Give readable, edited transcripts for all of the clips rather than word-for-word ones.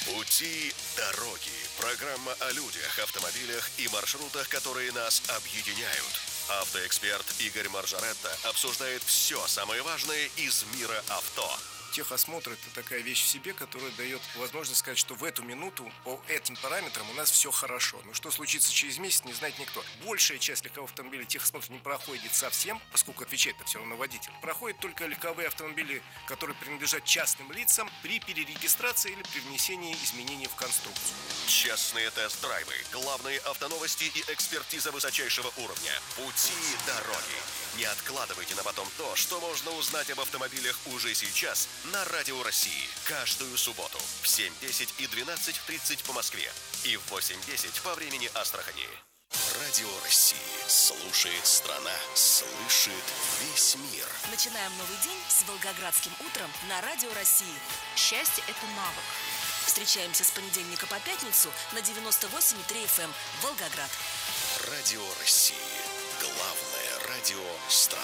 Пути дороги. Программа о людях, автомобилях и маршрутах, которые нас объединяют. Автоэксперт Игорь Маржаретта обсуждает все самое важное из мира авто. Техосмотр – это такая вещь в себе, которая дает возможность сказать, что в эту минуту по этим параметрам у нас все хорошо. Но что случится через месяц, не знает никто. Большая часть легковых автомобилей техосмотр не проходит совсем, поскольку отвечает-то все равно водитель. Проходят только легковые автомобили, которые принадлежат частным лицам при перерегистрации или при внесении изменений в конструкцию. Частные тест-драйвы, главные автоновости и экспертиза высочайшего уровня. Пути дороги. Не откладывайте на потом то, что можно узнать об автомобилях уже сейчас на Радио России. Каждую субботу в 7:10 и 12:30 по Москве и в 8:10 по времени Астрахани. Радио России. Слушает страна. Слышит весь мир. Начинаем новый день с волгоградским утром на Радио России. Счастье – это навык. Встречаемся с понедельника по пятницу на 98,3 FM Волгоград. Радио России. Главное радио страны.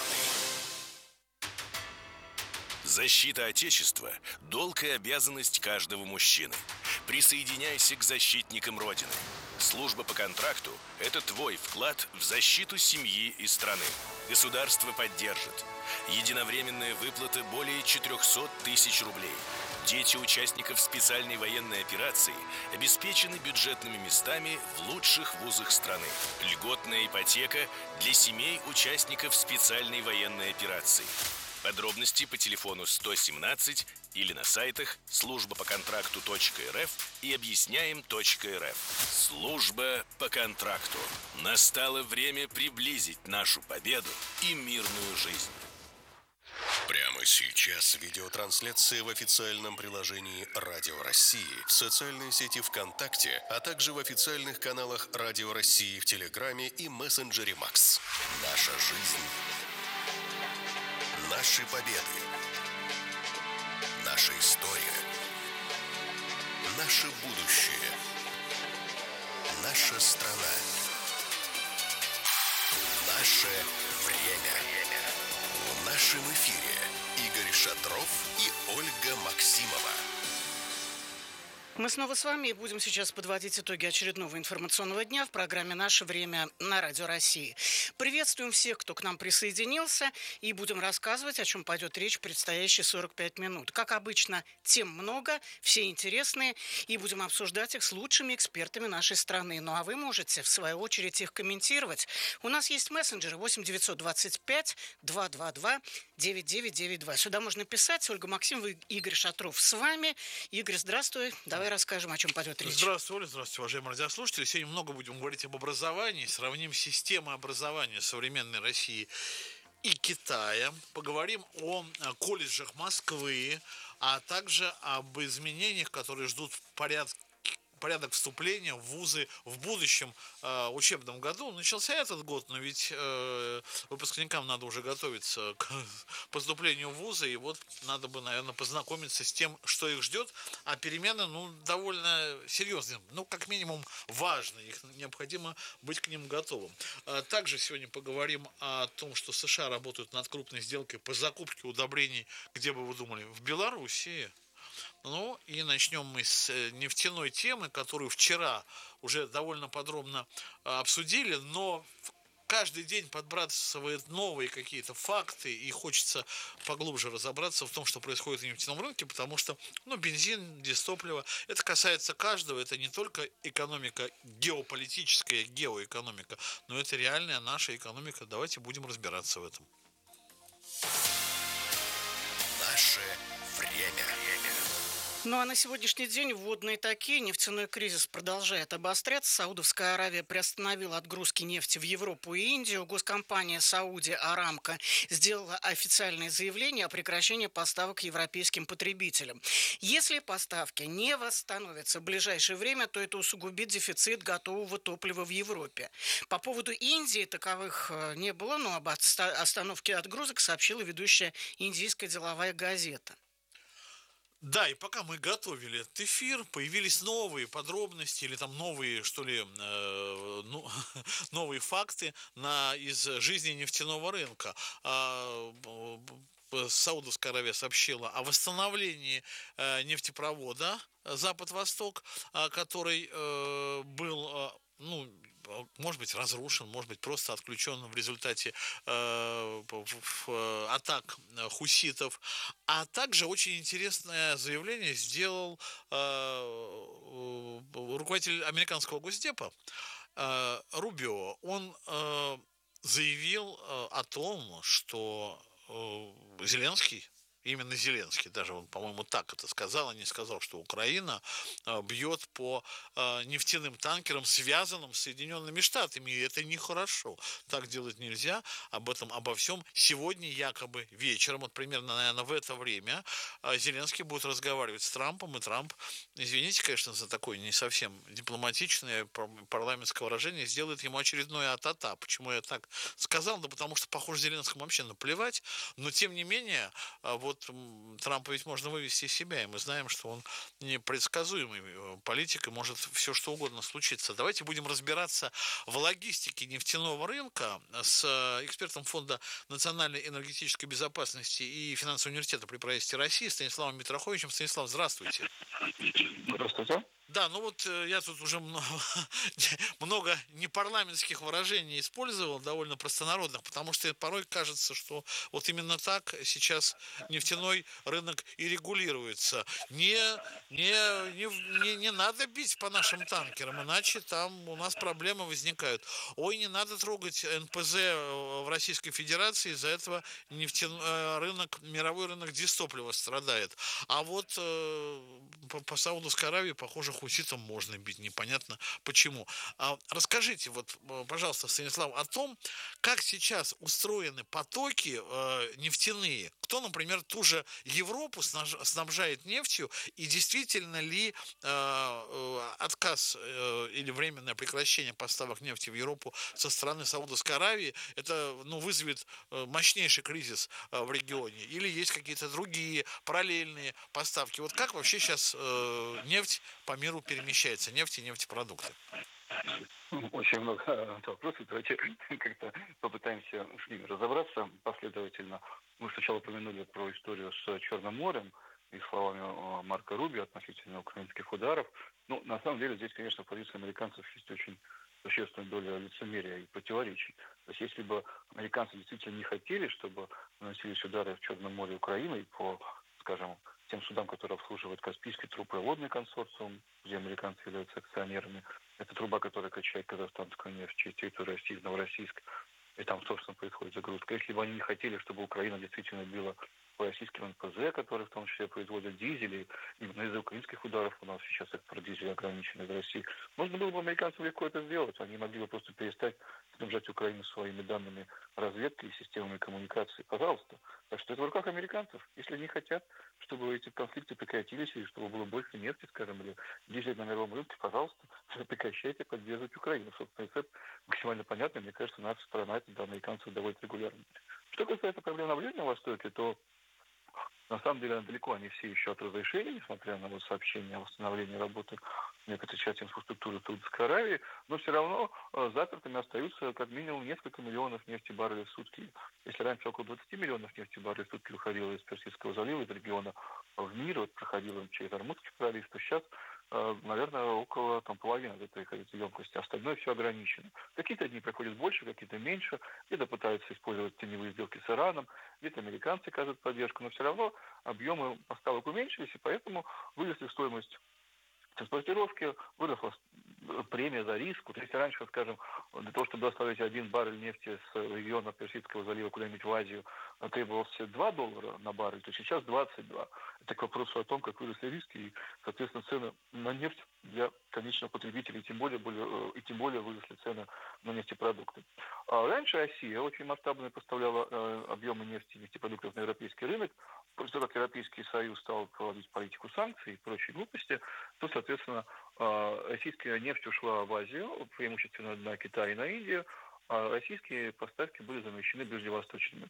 Защита Отечества – долг и обязанность каждого мужчины. Присоединяйся к защитникам Родины. Служба по контракту – это твой вклад в защиту семьи и страны. Государство поддержит. Единовременная выплата более 400 тысяч рублей. Дети участников специальной военной операции обеспечены бюджетными местами в лучших вузах страны. Льготная ипотека для семей участников специальной военной операции. Подробности по телефону 117 или на сайтах службапоконтракту.рф и объясняем.рф. Служба по контракту. Настало время приблизить нашу победу и мирную жизнь. Прямо сейчас видеотрансляция в официальном приложении Радио России, в социальной сети ВКонтакте, а также в официальных каналах Радио России в Телеграме и мессенджере Макс. Наша жизнь. Наши победы. Наша история. Наше будущее. Наша страна. Наше время. В нашем эфире Игорь Шатров и Ольга Максимова. Мы снова с вами и будем сейчас подводить итоги очередного информационного дня в программе «Наше время» на Радио России. Приветствуем всех, кто к нам присоединился, и будем рассказывать, о чем пойдет речь в предстоящие 45 минут. Как обычно, тем много, все интересные, и будем обсуждать их с лучшими экспертами нашей страны. Ну а вы можете, в свою очередь, их комментировать. У нас есть мессенджеры 8 925 222 9992. Сюда можно писать. Ольга Максимова и Игорь Шатров с вами. Игорь, здравствуй. Давай расскажем, о чем пойдет речь. Здравствуйте, Оля, здравствуйте, уважаемые радиослушатели. Сегодня много будем говорить об образовании, сравним системы образования современной России и Китая, поговорим о колледжах Москвы, а также об изменениях, которые ждут порядок вступления в вузы в будущем учебном году. Начался этот год, но ведь выпускникам надо уже готовиться к поступлению в вузы, и вот надо бы, наверное, познакомиться с тем, что их ждет, а перемены, довольно серьезные, как минимум важные, их необходимо быть к ним готовым. Также сегодня поговорим о том, что США работают над крупной сделкой по закупке удобрений, где бы вы думали, в Белоруссии. И начнем мы с нефтяной темы, которую вчера уже довольно подробно обсудили, но каждый день подбрасывают новые какие-то факты, и хочется поглубже разобраться в том, что происходит на нефтяном рынке, потому что, бензин, дизтопливо, это касается каждого, это не только экономика геополитическая, геоэкономика, но это реальная наша экономика. Давайте будем разбираться в этом. Наше время. Ну а на сегодняшний день вводные такие. Нефтяной кризис продолжает обостряться. Саудовская Аравия приостановила отгрузки нефти в Европу и Индию. Госкомпания Сауди Арамко сделала официальное заявление о прекращении поставок европейским потребителям. Если поставки не восстановятся в ближайшее время, то это усугубит дефицит готового топлива в Европе. По поводу Индии таковых не было, но об остановке отгрузок сообщила ведущая индийская деловая газета. Да, и пока мы готовили этот эфир, появились новые подробности или новые, новые факты из жизни нефтяного рынка. Саудовская Аравия сообщила о восстановлении нефтепровода Запад-Восток, который был, может быть, разрушен, может быть, просто отключен в результате атак хуситов. А также очень интересное заявление сделал руководитель американского Госдепа Рубио. Он заявил о том, что Зеленский, именно Зеленский, даже он, по-моему, так это сказал, а не сказал, что Украина бьет по нефтяным танкерам, связанным с Соединенными Штатами, и это нехорошо. Так делать нельзя. Обо всем сегодня якобы вечером, вот примерно, наверное, в это время Зеленский будет разговаривать с Трампом, и Трамп, извините, конечно, за такое не совсем дипломатичное парламентское выражение, сделает ему очередное а-та-та. Почему я так сказал? Да потому что, похоже, Зеленскому вообще наплевать, но тем не менее, вот Трампа ведь можно вывести из себя, и мы знаем, что он непредсказуемый политик, и может все что угодно случиться. Давайте будем разбираться в логистике нефтяного рынка с экспертом Фонда национальной энергетической безопасности и финансового университета при правительстве России Станиславом Митроховичем. Станислав, здравствуйте. Здравствуйте. Да, я тут уже много непарламентских выражений использовал, довольно простонародных, потому что порой кажется, что вот именно так сейчас нефтяной рынок и регулируется. Не надо бить по нашим танкерам, иначе там у нас проблемы возникают. Ой, не надо трогать НПЗ в Российской Федерации, из-за этого мировой рынок дистоплива страдает. А вот по Саудовской Аравии, похоже, хуситам можно бить, непонятно почему. Расскажите, пожалуйста, Станислав, о том, как сейчас устроены потоки нефтяные. Кто, например, ту же Европу снабжает нефтью, и действительно ли отказ или временное прекращение поставок нефти в Европу со стороны Саудовской Аравии, это вызовет мощнейший кризис в регионе? Или есть какие-то другие параллельные поставки? Вот как вообще сейчас нефть по миру перемещается, нефть и нефтепродукты? Очень много вопросов. Давайте как-то попытаемся с ними разобраться последовательно. Мы сначала упомянули про историю с Черным морем и словами Марко Рубио относительно украинских ударов. На самом деле здесь, конечно, в позиции американцев есть очень существенная доля лицемерия и противоречий. То есть если бы американцы действительно не хотели, чтобы наносились удары в Черном море Украиной по, скажем, тем судам, которые обслуживают Каспийский трубопроводный консорциум, где американцы являются акционерами. Это труба, которая качает казахстанскую нефть через территорию России в Новороссийск. И там, собственно, происходит загрузка. Если бы они не хотели, чтобы Украина действительно била по российским НПЗ, которые в том числе производят дизели, именно из-за украинских ударов у нас сейчас экспорт дизеля ограничен из России, можно было бы американцам легко это сделать. Они могли бы просто перестать снабжать Украину своими данными разведки и системами коммуникации. Пожалуйста. Так что это в руках американцев. Если они хотят, чтобы эти конфликты прекратились, или чтобы было больше нефти, скажем, или дизеля на мировом рынке, пожалуйста, прекращайте поддерживать Украину. Собственно, рецепт максимально понятный. Мне кажется, наша страна это до американцев доводит регулярно. Что касается проблем на Ближнем Востоке, то на самом деле далеко они все еще от разрешения, несмотря на сообщение о восстановлении работы некоторой части инфраструктуры Саудовской Аравии, но все равно запертыми остаются как минимум несколько миллионов нефтебаррелей в сутки. Если раньше около 20 миллионов нефтебаррелей в сутки выходило из Персидского залива, из региона в мир, проходило через Ормутский пролив, то сейчас наверное, около половины этой емкости. Остальное все ограничено. Какие-то дни проходят больше, какие-то меньше. Где-то пытаются использовать теневые сделки с Ираном, где-то американцы оказывают поддержку, но все равно объемы поставок уменьшились, и поэтому выросла стоимость транспортировки, выросла премия за риск. Вот если раньше, скажем, для того, чтобы доставить 1 баррель нефти с региона Персидского залива куда-нибудь в Азию, требовалось $2 на баррель, то сейчас 22. Это к вопросу о том, как выросли риски и, соответственно, цены на нефть для конечного потребителя, и тем более выросли цены на нефтепродукты. А раньше Россия очень масштабно поставляла объемы нефти и нефтепродуктов на европейский рынок. После того, как Европейский Союз стал проводить политику санкций и прочие глупости, то, соответственно, российская нефть ушла в Азию, преимущественно на Китай и на Индию, а российские поставки были замещены ближневосточными.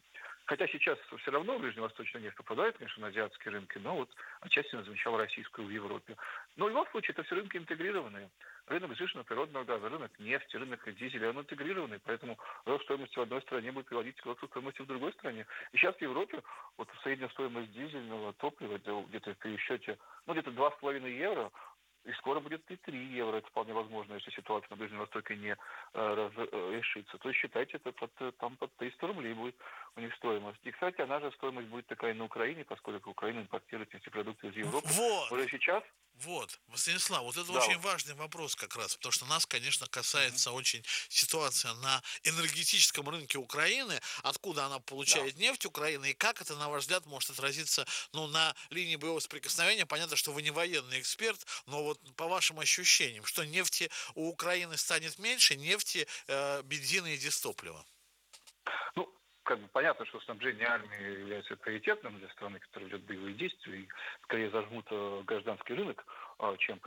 Хотя сейчас все равно ближневосточная нефть попадает, конечно, на азиатские рынки, но вот отчасти она замещала российскую в Европе. Но в любом случае это все рынки интегрированные. Рынок сжиженного природного газа, рынок нефти, рынок дизеля, он интегрированный, поэтому рост стоимости в одной стране будет приводить к росту стоимости в другой стране. И сейчас в Европе вот средняя стоимость дизельного топлива где-то в пересчете, где-то 2,5 евро, и скоро будет и 3 евро. Это вполне возможно, если ситуация на Ближнем Востоке не решится. То есть считайте, это под 300 рублей будет у них стоимость. И, кстати, она же стоимость будет такая на Украине, поскольку Украина импортирует нефтепродукты из Европы. Вот. Уже сейчас. Вот, Станислав, вот это Да. очень важный вопрос как раз, потому что нас, конечно, касается очень ситуация на энергетическом рынке Украины, откуда она получает нефть Украины, и как это, на ваш взгляд, может отразиться, на линии боевого соприкосновения. Понятно, что вы не военный эксперт, но вот по вашим ощущениям, что нефти у Украины станет меньше, нефти, бензина и дистоплива? Понятно, что снабжение армии является приоритетным для страны, которая ведет боевые действия, и скорее зажмут гражданский рынок, чем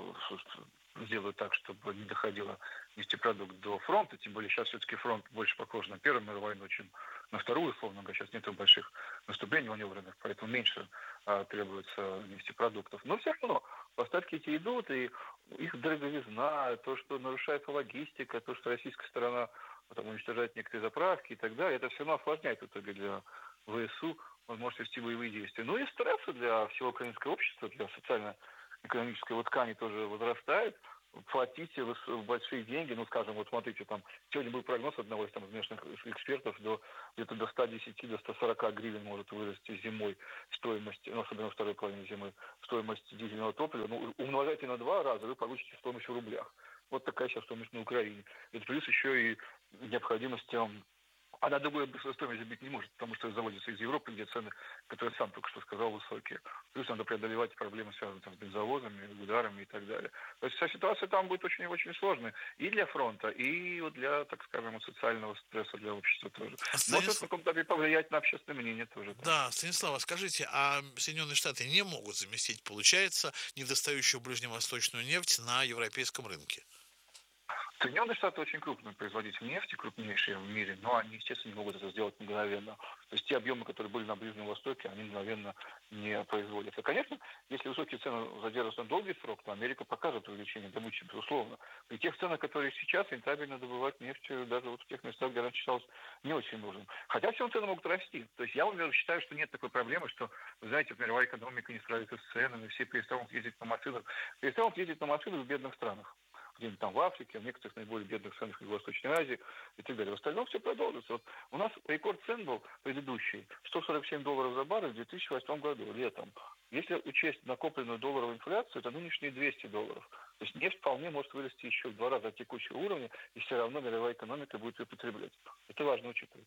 сделают так, чтобы не доходило нефтепродукт до фронта, тем более сейчас все-таки фронт больше похож на Первую мировую войну, чем на Вторую, условно говоря. Сейчас нет больших наступлений маневренных, поэтому меньше требуется нефтепродуктов. Но все равно поставки эти идут, и их дороговизна, то, что нарушается логистика, то, что российская сторона уничтожать некоторые заправки и так далее, это все равно осложняет в итоге для ВСУ возможность вести боевые действия. И стрессы для всего украинского общества, для социально-экономической ткани тоже возрастает. Платите большие деньги, смотрите, сегодня был прогноз одного из внешних экспертов, где-то до 110, до 140 гривен может вырасти зимой стоимость, особенно во второй половине зимы, стоимость дизельного топлива. Умножайте на 2 раза, вы получите стоимость в рублях. Вот такая сейчас стоимость на Украине. Это плюс еще и необходимость, она другую стоимость быть не может, потому что заводится из Европы, где цены, которые сам только что сказал, высокие. Плюс надо преодолевать проблемы, связанные с бензовозами, ударами и так далее. То есть вся ситуация там будет очень-очень сложная и для фронта, и для, так скажем, социального стресса для общества тоже. Может в каком-то этапе повлиять на общественное мнение тоже. Да, Станислав, скажите, а Соединенные Штаты не могут заместить, получается, недостающую ближневосточную нефть на европейском рынке? Соединенные Штаты очень крупный производитель нефти, крупнейшие в мире, но они, естественно, не могут это сделать мгновенно. То есть те объемы, которые были на Ближнем Востоке, они мгновенно не производятся. Конечно, если высокие цены задержатся на долгий срок, то Америка покажет увеличение добычи, безусловно. При тех ценах, которые сейчас, рентабельно добывать нефть даже в тех местах, где раньше считалось не очень нужным. Хотя все цены могут расти. То есть я, например, считаю, что нет такой проблемы, что, вы знаете, мировая экономика не справится с ценами, все перестанут ездить на машинах. Перестанут ездить на машинах в бедных странах. Где-нибудь в Африке, в некоторых наиболее бедных странах Юго-Восточной Азии и так далее. В остальном все продолжится. У нас рекорд цен был предыдущий. $147 за баррель в 2008 году, летом. Если учесть накопленную долларовую инфляцию, это нынешние $200. То есть нефть вполне может вырасти еще в 2 раза от текущего уровня, и все равно мировая экономика будет ее потреблять. Это важно учитывать.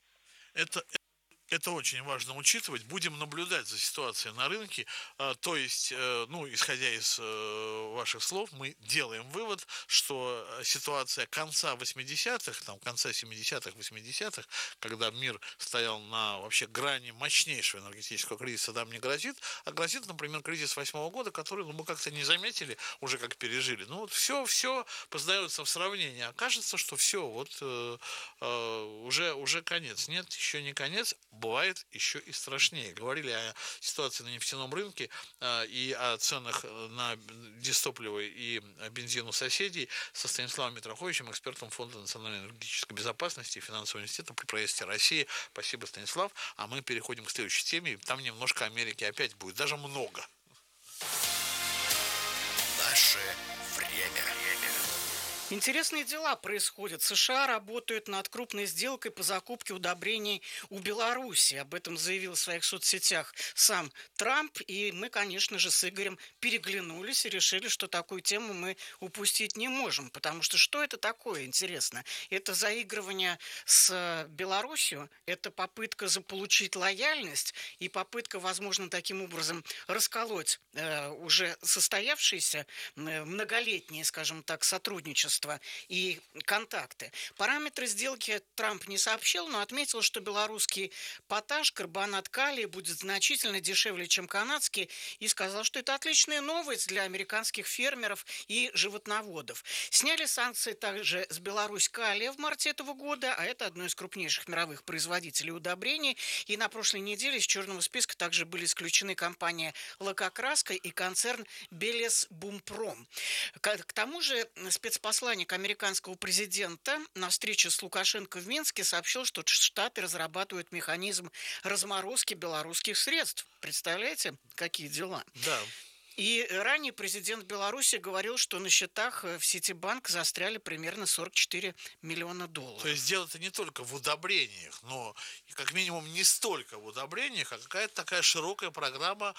Это очень важно учитывать. Будем наблюдать за ситуацией на рынке. То есть, исходя из ваших слов, мы делаем вывод, что ситуация конца 80-х, конца 70-х, 80-х, когда мир стоял на вообще грани мощнейшего энергетического кризиса, нам не грозит, а грозит, например, кризис 8-го года, который мы как-то не заметили, уже как пережили. Все познается в сравнении. Окажется, что все, уже конец. Нет, еще не конец. Бывает еще и страшнее. Говорили о ситуации на нефтяном рынке и о ценах на дистопливо и бензин у соседей со Станиславом Митроховичем, экспертом Фонда национальной энергетической безопасности и финансового университета при правительстве России. Спасибо, Станислав. А мы переходим к следующей теме. Там немножко Америки опять будет, даже много. Наше время. Интересные дела происходят. США работают над крупной сделкой по закупке удобрений у Беларуси. Об этом заявил в своих соцсетях сам Трамп. И мы, конечно же, с Игорем переглянулись и решили, что такую тему мы упустить не можем. Потому что это такое, интересно? Это заигрывание с Беларусью, это попытка заполучить лояльность и попытка, возможно, таким образом расколоть уже состоявшееся многолетнее, скажем так, сотрудничество знакомства и контакты. Параметры сделки Трамп не сообщил, но отметил, что белорусский поташ, карбонат калия, будет значительно дешевле, чем канадский, и сказал, что это отличная новость для американских фермеров и животноводов. Сняли санкции также с Беларусь калия в марте этого года, а это одно из крупнейших мировых производителей удобрений. И на прошлой неделе из черного списка также были исключены компания «Лакокраска» и концерн «Белесбумпром». К тому же спецпосланник американского президента на встрече с Лукашенко в Минске сообщил, что Штаты разрабатывают механизм разморозки белорусских средств. Представляете, какие дела? Да. И ранее президент Беларуси говорил, что на счетах в Ситибанк застряли примерно 44 миллиона долларов. То есть дело-то не только в удобрениях, но как минимум не столько в удобрениях, а какая-то такая широкая программа,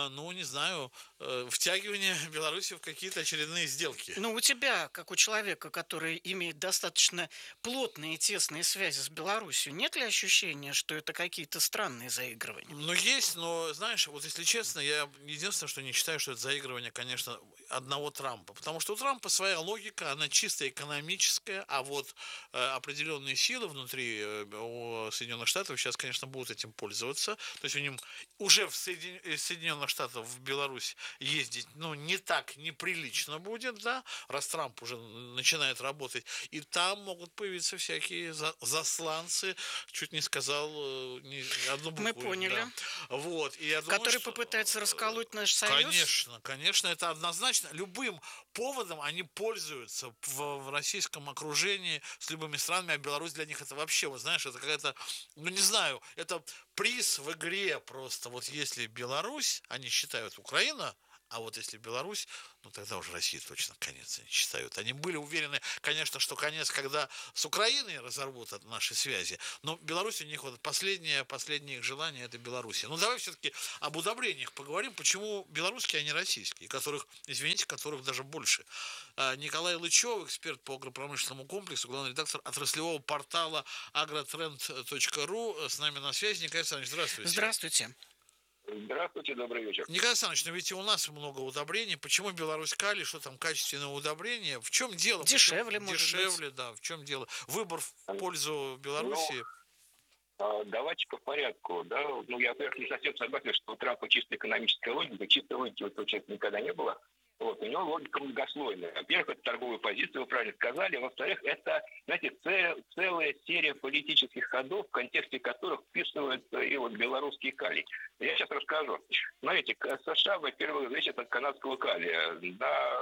втягивания Беларуси в какие-то очередные сделки. Ну, у тебя, как у человека, который имеет достаточно плотные и тесные связи с Беларусью, нет ли ощущения, что это какие-то странные заигрывания? Ну, есть, но, знаешь, вот если честно, я единственное, что не считаю, что это заигрывание, конечно, одного Трампа. Потому что у Трампа своя логика, она чисто экономическая, а вот определенные силы внутри у Соединенных Штатов сейчас, конечно, будут этим пользоваться. То есть у них уже из Соединенных Штатов в Беларусь ездить, не так неприлично будет, да, раз Трамп уже начинает работать. И там могут появиться всякие засланцы, чуть не сказал одну букву. Мы поняли. Да. Вот. И я думаю, который попытается расколоть наш союз? Конечно, это однозначно. Любым поводом они пользуются в российском окружении с любыми странами, а Беларусь для них это вообще, вот знаешь, это какая-то, это приз в игре просто. Вот если Беларусь, они считают Украина, а вот если Беларусь, тогда уже Россия точно конец они считают. Они были уверены, конечно, что конец, когда с Украиной разорвут наши связи, но Беларусь у них вот последнее их желание – это Беларусь. Давай все-таки об удобрениях поговорим, почему белорусские, а не российские, которых даже больше. Николай Лычев, эксперт по агропромышленному комплексу, главный редактор отраслевого портала agrotrend.ru, с нами на связи. Николай Александрович, здравствуйте. Здравствуйте. Здравствуйте, добрый вечер. Николай Александрович, ведь и у нас много удобрений. Почему Беларусь калий, что там качественное удобрение? В чем дело? Дешевле, может быть. Дешевле, да. В чем дело? Выбор в пользу Беларуси. Давайте-ка по порядку. Да? Я, во-первых, не совсем согласен, что у Трампа чисто экономическая логика. Чистой логики у этого человека никогда не было. У него логика многослойная. Во-первых, это торговая позиция, вы правильно сказали. Во-вторых, это, целая серия политических ходов, в контексте которых вписываются и белорусский калий. Я сейчас расскажу. Смотрите, США, во-первых, зависит от канадского калия на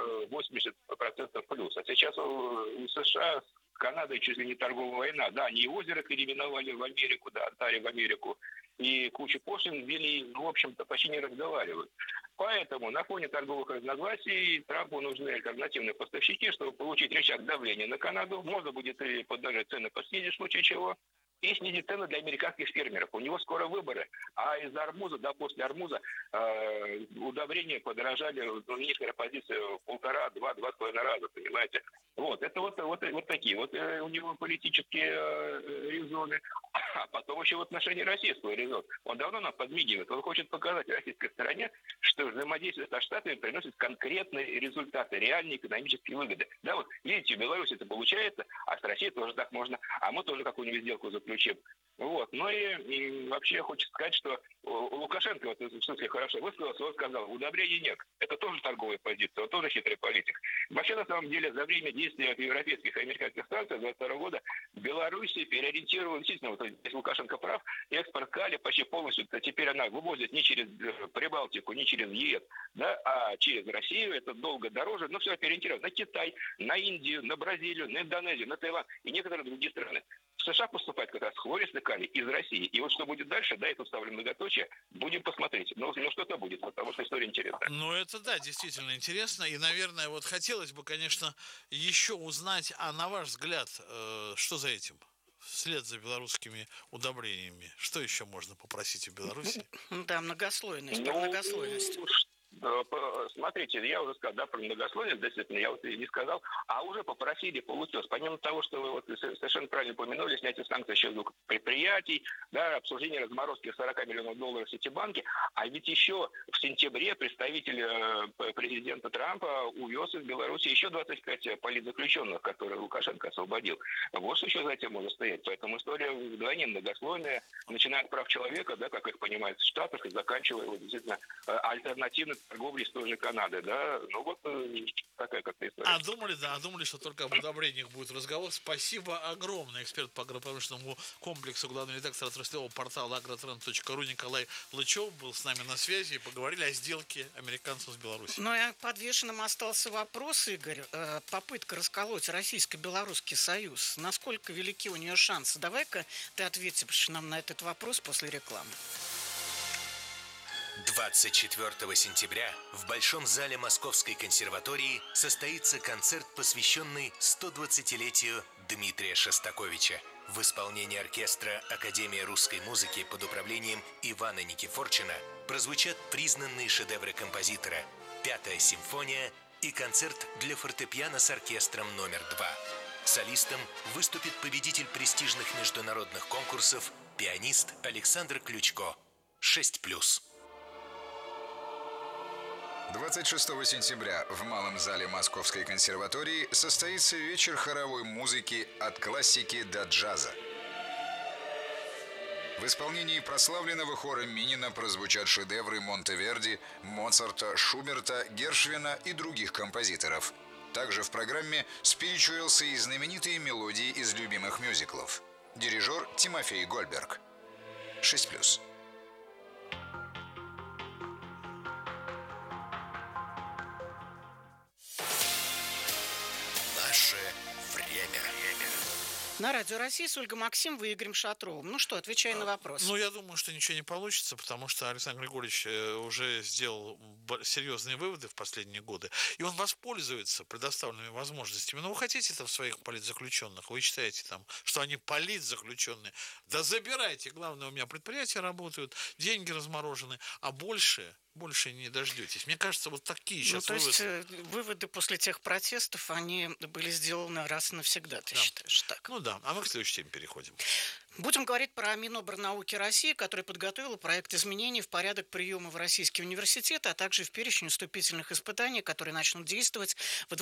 80% плюс. А сейчас у США с Канадой чуть ли не торговая война. Да, они и озеро переименовали в Америку, да, отдали в Америку. И кучу пошлин ввели, в общем-то, почти не разговаривают. Поэтому на фоне торговых разногласий Трампу нужны альтернативные поставщики, чтобы получить рычаг давления на Канаду. Можно будет и поднажать цены последней в случае чего. И снизить цены для американских фермеров. У него скоро выборы. А из-за арбуза, после арбуза удобрения подорожали, нижняя позиция в 1,5, 2, 2,5 раза, понимаете? Это вот такие у него политические резоны. А потом еще в отношении России свой резон. Он давно нам подмигивает. Он хочет показать российской стороне, что взаимодействие со Штатами приносит конкретные результаты, реальные экономические выгоды. Да, видите, в Беларуси это получается, а с Россией тоже так можно. А мы тоже какую-нибудь сделку заключим. И вообще хочется сказать, что у Лукашенко, в смысле, хорошо высказался, он сказал, удобрений нет. Это тоже торговая позиция, он тоже хитрый политик. Вообще, на самом деле, за время действия европейских и американских санкций 2022 года Белоруссия переориентировала, действительно, если Лукашенко прав, экспорт калия почти полностью, теперь она вывозит не через Прибалтику, не через ЕС, да, а через Россию, это долго дороже, но все переориентировано на Китай, на Индию, на Бразилию, на Индонезию, на Таиланд и некоторые другие страны. В США поступает как раз хлористый калий из России. И что будет дальше, да, это вставлю многоточие, будем посмотреть. Но что-то будет, потому что история интересная. Это да, действительно интересно. И, наверное, хотелось бы, конечно, еще узнать, а на ваш взгляд, что за этим? Вслед за белорусскими удобрениями. Что еще можно попросить у Беларуси? Да, многослойность, про многослойность. смотрите, я уже сказал, да, про многослойность, действительно, я вот и не сказал, а уже попросили полутес. Помимо того, что вы вот совершенно правильно упомянули, снятие санкций еще двух предприятий, да, обсуждение разморозки $40 миллионов в Ситибанке, а ведь еще в сентябре представитель президента Трампа увез из Беларуси еще 25 политзаключенных, которые Лукашенко освободил. Вот что еще за этим может стоять. Поэтому история вдвойне многослойная, начиная от прав человека, да, как их понимают в Штатах, и заканчивая вот, действительно альтернативной торговлей с той же Канадой. Да. Ну вот такая как-то история. Думали, что только об удобрениях будет разговор. Спасибо огромное. Эксперт по агропромышленному комплексу, главный редактор отраслевого портала agrotrend.ru Николай Лычев был с нами на связи и поговорили о сделке американцев с Беларусью. Ну и подвешенным остался вопрос, Игорь. Попытка расколоть Российско-Белорусский союз. Насколько велики у нее шансы? Давай-ка ты ответишь нам на этот вопрос после рекламы. 24 сентября в Большом зале Московской консерватории состоится концерт, посвященный 120-летию Дмитрия Шостаковича. В исполнении оркестра Академии русской музыки под управлением Ивана Никифорчина прозвучат признанные шедевры композитора «Пятая симфония» и концерт для фортепиано с оркестром номер 2. Солистом выступит победитель престижных международных конкурсов, пианист Александр Ключко. 6+. 26 сентября в Малом зале Московской консерватории состоится вечер хоровой музыки «От классики до джаза». В исполнении прославленного хора Минина прозвучат шедевры Монтеверди, Моцарта, Шуберта, Гершвина и других композиторов. Также в программе спиричуэлсы и знаменитые мелодии из любимых мюзиклов. Дирижер Тимофей Гольберг. 6+. Наше время. На Радио России с Ольгой Максимовой и Игорем Шатровым. Ну что, отвечай на вопрос. Ну, я думаю, что ничего не получится, потому что Александр Григорьевич уже сделал серьезные выводы в последние годы, и он воспользуется предоставленными возможностями. Но вы хотите там своих политзаключенных, вы считаете там, что они политзаключенные, да забирайте, главное, у меня предприятия работают, деньги разморожены, а больше не дождетесь. Мне кажется, вот такие сейчас то выводы. есть выводы после тех протестов, они были сделаны раз и навсегда, ты считаешь так? Ну да, а мы к следующей теме переходим. Будем говорить про Минобрнауки России, которая подготовила проект изменений в порядок приема в российские университеты, а также в перечень вступительных испытаний, которые начнут действовать в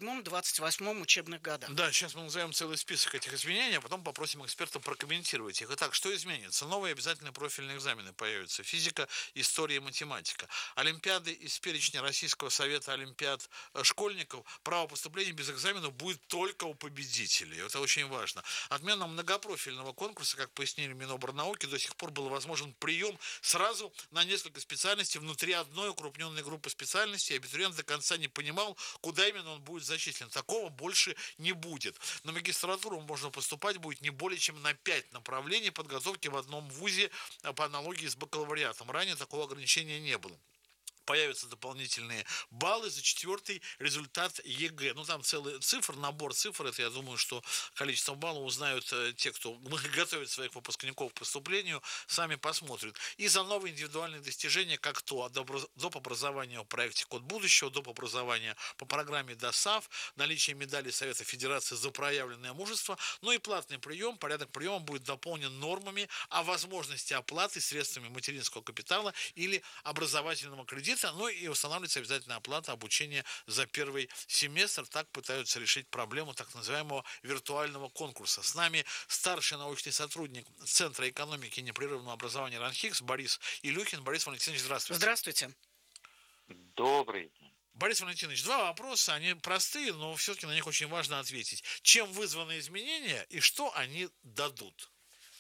27-28 учебных годах. Да, сейчас мы назовем целый список этих изменений, а потом попросим экспертов прокомментировать их. Итак, что изменится? Новые обязательные профильные экзамены появятся. Физика, история и математика. Олимпиады из перечня Российского совета олимпиад школьников. Право поступления без экзамена будет только у победителей. Это очень важно. Отмена многопрофильного конкурса, как пояснили Минобрнауки, до сих пор был возможен прием сразу на несколько специальностей внутри одной укрупненной группы специальностей. Абитуриент до конца не понимал, куда именно он будет зачислен. Такого больше не будет. На магистратуру можно поступать будет не более чем на 5 направлений подготовки в одном вузе по аналогии с бакалавриатом. Ранее такого ограничения не было. Появятся дополнительные баллы за 4-й результат ЕГЭ. Ну, там целый набор цифр. Это, я думаю, что количество баллов узнают те, кто готовит своих выпускников к поступлению, сами посмотрят. И за новые индивидуальные достижения, как то доп. Образование в проекте «Код будущего», доп. Образование по программе ДОСААФ, наличие медалей Совета Федерации за проявленное мужество, ну и платный прием. Порядок приема будет дополнен нормами о возможности оплаты средствами материнского капитала или образовательного кредита. Ну и устанавливается обязательная оплата обучения за первый семестр. Так пытаются решить проблему так называемого виртуального конкурса. С нами старший научный сотрудник Центра экономики и непрерывного образования РАНХИКС Борис Илюхин. Борис Валентинович, здравствуйте. Здравствуйте. Добрый день. Борис Валентинович, 2 вопроса, они простые, но все-таки на них очень важно ответить. Чем вызваны изменения и что они дадут?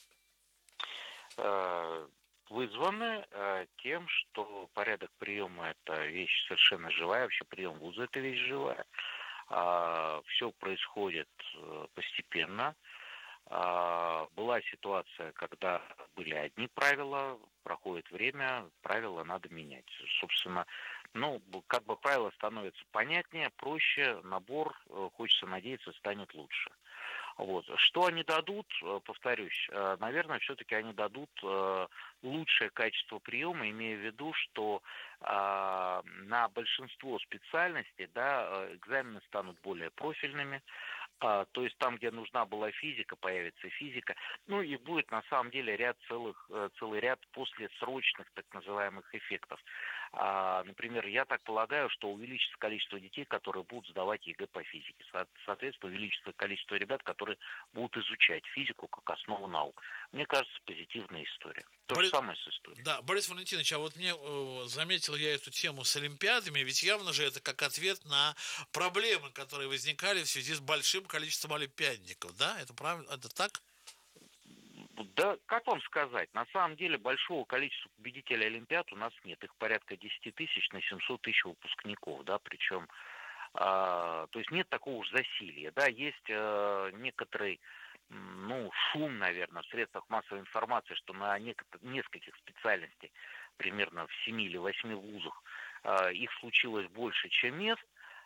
Вызваны тем, что порядок приема – это вещь совершенно живая, вообще прием вуза – это вещь живая. Все происходит постепенно. Была ситуация, когда были одни правила, проходит время, правила надо менять. Собственно, как бы правила становятся понятнее, проще, набор, хочется надеяться, станет лучше. Вот. Что они дадут, повторюсь, наверное, все-таки они дадут лучшее качество приема, имея в виду, что на большинство специальностей, да, экзамены станут более профильными, то есть там, где нужна была физика, появится физика. Ну и будет на самом деле целый ряд послесрочных так называемых эффектов. Например, я так полагаю, что увеличится количество детей, которые будут сдавать ЕГЭ по физике. Соответственно, увеличится количество ребят, которые будут изучать физику как основу наук. Мне кажется, позитивная история. То же самое с историей. Да, Борис Валентинович, а вот мне заметил я эту тему с олимпиадами, ведь явно же это как ответ на проблемы, которые возникали в связи с большим количеством олимпиадников, да? Это правильно? Это так? Да, как вам сказать, на самом деле большого количества победителей олимпиад у нас нет. Их порядка 10 тысяч на 700 тысяч выпускников, да, причем, то есть нет такого уж засилья, да, есть некоторый, шум, наверное, в средствах массовой информации, что на нескольких специальностей, примерно в 7 или 8 вузах, их случилось больше, чем мест.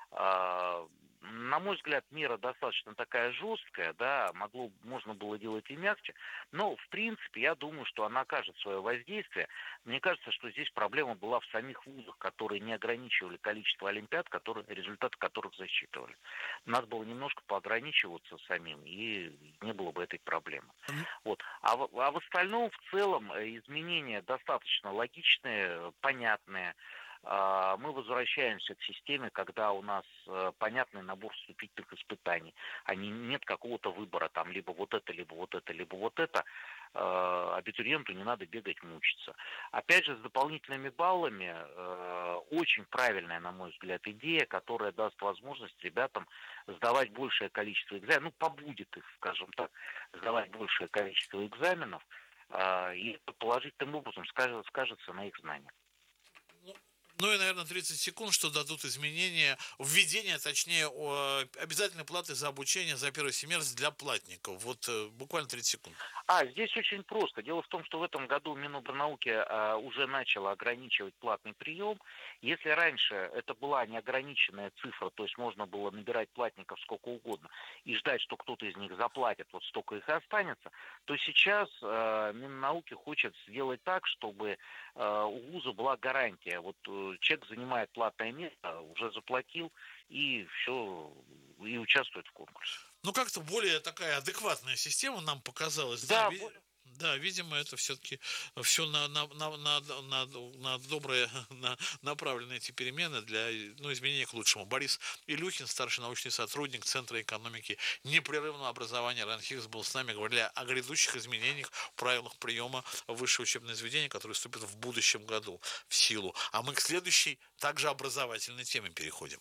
На мой взгляд, мера достаточно такая жесткая, да, можно было делать и мягче, но, в принципе, я думаю, что она окажет свое воздействие. Мне кажется, что здесь проблема была в самих вузах, которые не ограничивали количество олимпиад, результаты которых засчитывали. Надо было немножко поограничиваться самим, и не было бы этой проблемы. Вот. А в остальном, в целом, изменения достаточно логичные, понятные. Мы возвращаемся к системе, когда у нас понятный набор вступительных испытаний. Нет какого-то выбора, там либо вот это, либо вот это, либо вот это. Абитуриенту не надо бегать, мучиться. Опять же, с дополнительными баллами очень правильная, на мой взгляд, идея, которая даст возможность ребятам сдавать большее количество экзаменов, побудит их, скажем так, сдавать большее количество экзаменов, и положительным образом скажется на их знаниях. Ну и, наверное, 30 секунд, что дадут изменения, введение, точнее, обязательной платы за обучение за первый семестр для платников. Вот буквально 30 секунд. Здесь очень просто. Дело в том, что в этом году Минобрнауки уже начало ограничивать платный прием. Если раньше это была неограниченная цифра, то есть можно было набирать платников сколько угодно и ждать, что кто-то из них заплатит, вот столько их и останется, то сейчас Миннауки хочет сделать так, чтобы у вуза была гарантия. Вот человек занимает платное место, уже заплатил, и все, и участвует в конкурсе. Ну, как-то более такая адекватная система нам показалась. Да, да, видимо, это все-таки все на добрые, направленные эти перемены для изменения к лучшему. Борис Илюхин, старший научный сотрудник Центра экономики непрерывного образования РАНХИКС, был с нами, говорили о грядущих изменениях в правилах приема в высшее учебное заведение, которые вступят в будущем году в силу. А мы к следующей, также образовательной теме переходим.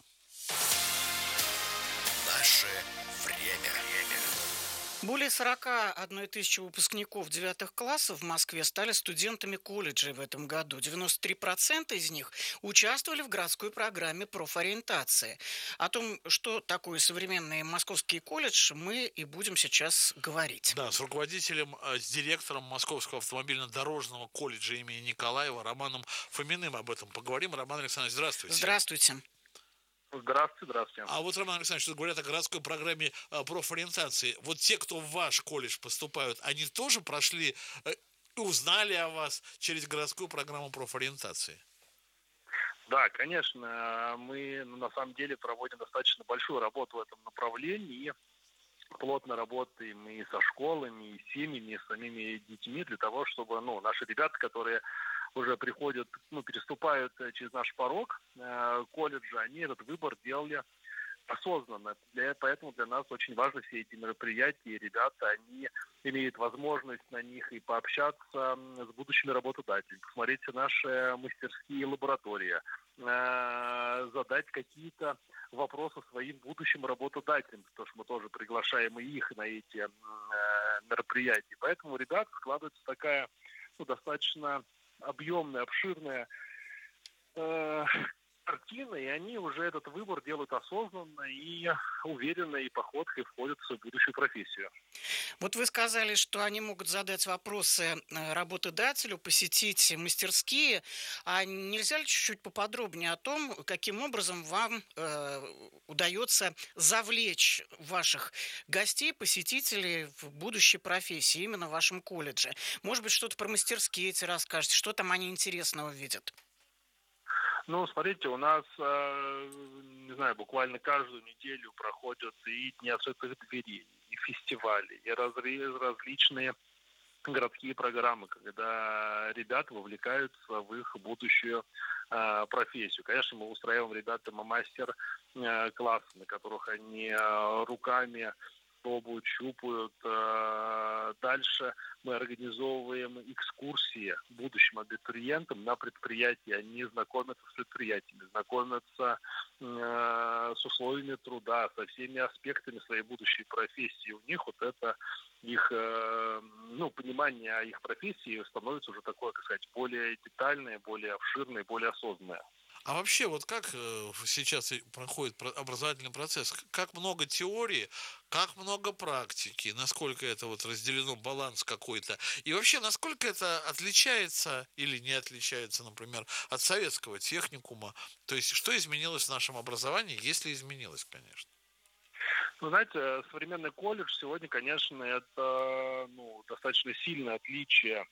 Наше время. Более 41 тысячи выпускников 9 классов в Москве стали студентами колледжей в этом году. 93% из них участвовали в городской программе профориентации. О том, что такое современный московский колледж, мы и будем сейчас говорить. Да, с руководителем, с директором Московского автомобильно-дорожного колледжа имени Николаева Романом Фоминым об этом поговорим. Роман Александрович, здравствуйте. Здравствуйте. Здравствуйте. А вот, Роман Александрович, что говорят о городской программе профориентации. Вот те, кто в ваш колледж поступают, они тоже прошли и узнали о вас через городскую программу профориентации? Да, конечно. Мы на самом деле проводим достаточно большую работу в этом направлении. Плотно работаем и со школами, и с семьями, и с самими детьми для того, чтобы наши ребята, которые уже приходят, переступают через наш порог колледжа, они этот выбор делали осознанно. Поэтому для нас очень важны все эти мероприятия, и ребята, они имеют возможность на них и пообщаться с будущими работодателями, посмотреть наши мастерские и лаборатории, задать какие-то вопросы своим будущим работодателям, потому что мы тоже приглашаем и их на эти мероприятия. Поэтому у ребят складывается такая достаточно объемная, обширная картины, и они уже этот выбор делают осознанно и уверенной походкой входят в свою будущую профессию. Вот вы сказали, что они могут задать вопросы работодателю, посетить мастерские. А нельзя ли чуть-чуть поподробнее о том, каким образом вам удается завлечь ваших гостей, посетителей в будущей профессии, именно в вашем колледже? Может быть, что-то про мастерские эти расскажете, что там они интересного видят? Ну, смотрите, у нас, не знаю, буквально каждую неделю проходят и дни открытых дверей, и фестивали, и различные городские программы, когда ребята вовлекаются в их будущую профессию. Конечно, мы устраиваем ребятам мастер-классы, на которых они руками пробуют, щупают. Дальше мы организовываем экскурсии будущим абитуриентам на предприятии. Они знакомятся с предприятиями, знакомятся с условиями труда, со всеми аспектами своей будущей профессии. У них вот это их понимание их профессии становится уже такое, как сказать, более детальное, более обширное, более осознанное. А вообще, вот как сейчас проходит образовательный процесс? Как много теории, как много практики, насколько это вот разделено, баланс какой-то? И вообще, насколько это отличается или не отличается, например, от советского техникума? То есть, что изменилось в нашем образовании, если изменилось, конечно? Вы знаете, современный колледж сегодня, конечно, это достаточно сильное отличие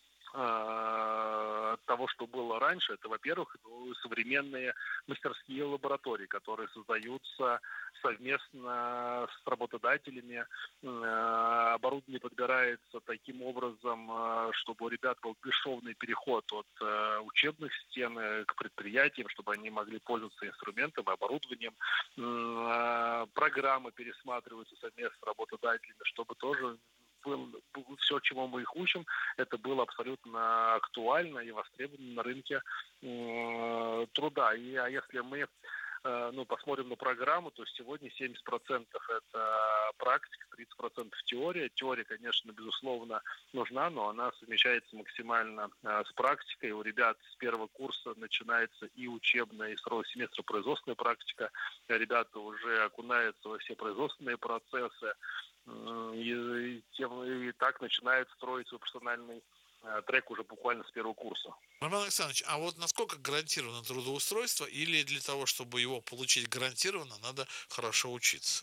от того, что было раньше. Это, во-первых, современные мастерские лаборатории, которые создаются совместно с работодателями. Оборудование подбирается таким образом, чтобы у ребят был бесшовный переход от учебных стен к предприятиям, чтобы они могли пользоваться инструментом и оборудованием. Программы пересматриваются совместно с работодателями, чтобы тоже все, чему мы их учим, это было абсолютно актуально и востребовано на рынке труда. А если мы посмотрим на программу, то сегодня 70% это практика, 30% теория. Теория, конечно, безусловно, нужна, но она совмещается максимально с практикой. У ребят с первого курса начинается и учебная, и второго семестра производственная практика. Ребята уже окунаются во все производственные процессы. И так начинает строить свой профессиональный трек уже буквально с первого курса. Роман Александрович, а вот насколько гарантировано трудоустройство, или для того, чтобы его получить гарантированно, надо хорошо учиться?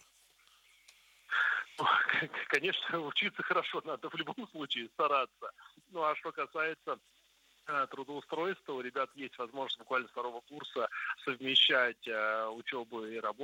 Конечно, учиться хорошо надо в любом случае, стараться. Ну а что касается трудоустройства, у ребят есть возможность буквально с второго курса совмещать учебу и работу.